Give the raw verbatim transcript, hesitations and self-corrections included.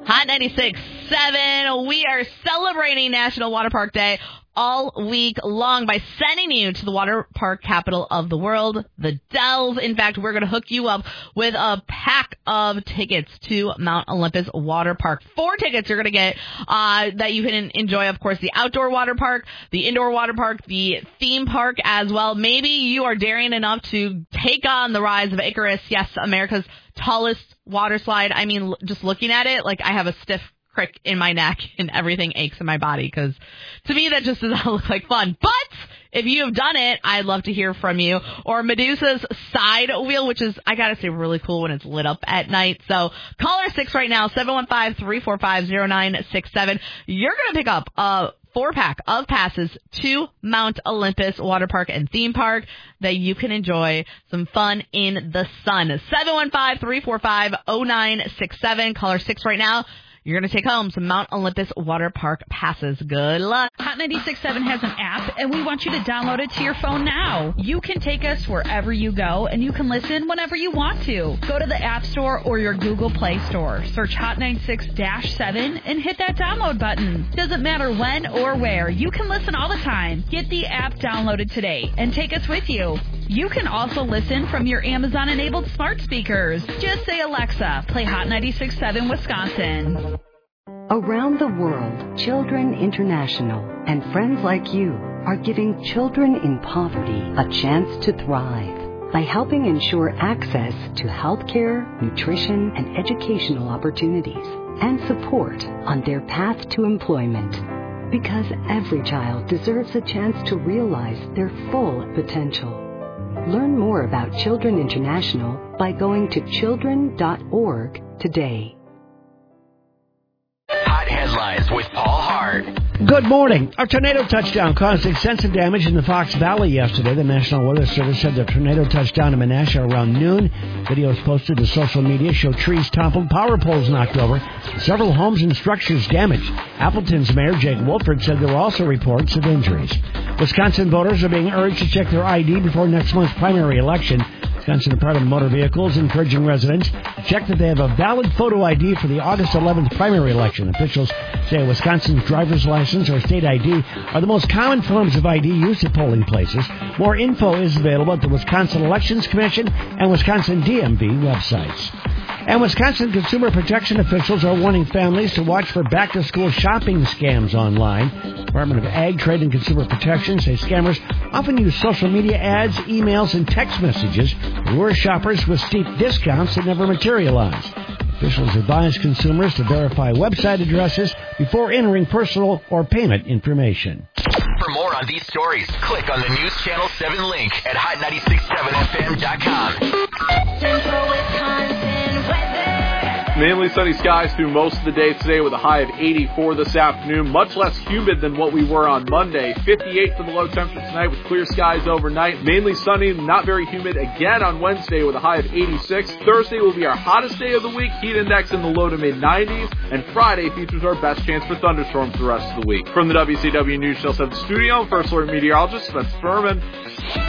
Hot ninety-six point seven. We are celebrating National Water Park Day all week long by sending you to the water park capital of the world, the Dells. In fact, we're going to hook you up with a pack of tickets to Mount Olympus Water Park. Four tickets you're going to get uh, that you can enjoy, of course, the outdoor water park, the indoor water park, the theme park as well. Maybe you are daring enough to take on the rise of Icarus. Yes, America's tallest water slide. I mean, just looking at it, like I have a stiff crick in my neck and everything aches in my body because to me that just does not look like fun. But if you have done it, I'd love to hear from you. Or Medusa's side wheel, which is, I gotta say, really cool when it's lit up at night. So call our six right now, seven one five, three four five, zero nine six seven. You're gonna pick up a four pack of passes to Mount Olympus Water Park and Theme Park that you can enjoy some fun in the sun. seven one five, three four five, zero nine six seven. Call our six right now. You're going to take home some Mount Olympus Water Park passes. Good luck. Hot ninety-six point seven has an app, and we want you to download it to your phone now. You can take us wherever you go, and you can listen whenever you want to. Go to the App Store or your Google Play Store. Search Hot ninety-six point seven and hit that download button. Doesn't matter when or where. You can listen all the time. Get the app downloaded today and take us with you. You can also listen from your Amazon-enabled smart speakers. Just say, Alexa, play Hot ninety-six point seven Wisconsin. Around the world, Children International and friends like you are giving children in poverty a chance to thrive by helping ensure access to healthcare, nutrition, and educational opportunities and support on their path to employment. Because every child deserves a chance to realize their full potential. Learn more about Children International by going to children dot org today. Hot headlines with Paul Hart. Good morning. A tornado touchdown caused extensive damage in the Fox Valley yesterday. The National Weather Service said the tornado touched down in Menasha around noon. Videos posted to social media show trees toppled, power poles knocked over, several homes and structures damaged. Appleton's Mayor Jake Wolford said there were also reports of injuries. Wisconsin voters are being urged to check their I D before next month's primary election. Wisconsin Department of Motor Vehicles encouraging residents to check that they have a valid photo I D for the August eleventh primary election. Officials say Wisconsin's driver's license or state I D are the most common forms of I D used at polling places. More info is available at the Wisconsin Elections Commission and Wisconsin D M V websites. And Wisconsin consumer protection officials are warning families to watch for back-to-school shopping scams online. Department of Ag, Trade, and Consumer Protection say scammers often use social media ads, emails, and text messages to lure shoppers with steep discounts that never materialize. Officials advise consumers to verify website addresses before entering personal or payment information. For more on these stories, click on the News Channel seven link at hot nine six seven F M dot com. Central Wisconsin weather. Mainly sunny skies through most of the day today with a high of eighty-four this afternoon. Much less humid than what we were on Monday. fifty-eight for the low temperature tonight with clear skies overnight. Mainly sunny, not very humid again on Wednesday with a high of eighty-six. Thursday will be our hottest day of the week. Heat index in the low to mid nineties. And Friday features our best chance for thunderstorms the rest of the week. From the W C W News Channel seven studio, First Alert meteorologist Spencer Furman.